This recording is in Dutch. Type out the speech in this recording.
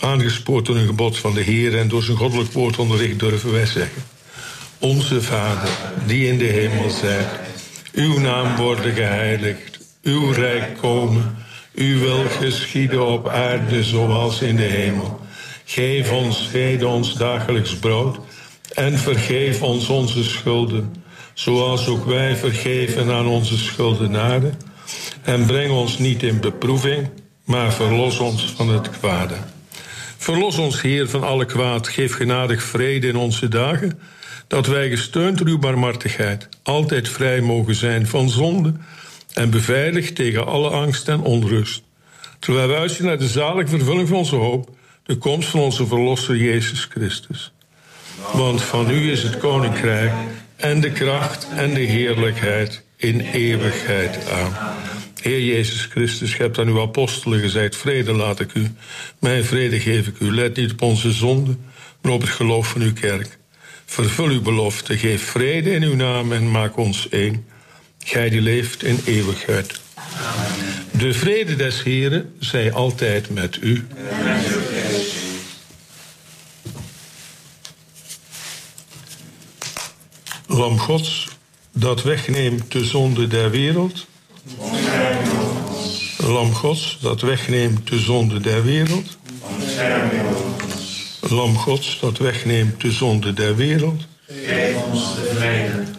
Aangespoord door een gebod van de Heer en door zijn goddelijk woord onderricht durven wij zeggen: Onze Vader, die in de hemel zijt, uw naam worden geheiligd, uw rijk komen, uw wil geschieden op aarde zoals in de hemel. Geef ons heden ons dagelijks brood en vergeef ons onze schulden, zoals ook wij vergeven aan onze schuldenaren. En breng ons niet in beproeving, maar verlos ons van het kwade. Verlos ons, Heer, van alle kwaad. Geef genadig vrede in onze dagen, dat wij gesteund door uw barmhartigheid altijd vrij mogen zijn van zonde en beveiligd tegen alle angst en onrust. Terwijl wij uitzien naar de zalige vervulling van onze hoop, de komst van onze Verlosser Jezus Christus. Want van u is het koninkrijk en de kracht en de heerlijkheid in eeuwigheid aan. Heer Jezus Christus, gij hebt aan uw apostelen gezegd: vrede laat ik u, mijn vrede geef ik u. Let niet op onze zonden, maar op het geloof van uw kerk. Vervul uw belofte, geef vrede in uw naam en maak ons één. Gij die leeft in eeuwigheid. De vrede des Heren zij altijd met u. Lam Gods, dat wegneemt de zonde der wereld. Lam Gods, dat wegneemt de zonde der wereld. Lam Gods, dat wegneemt de zonde der wereld. Geef ons de vrede.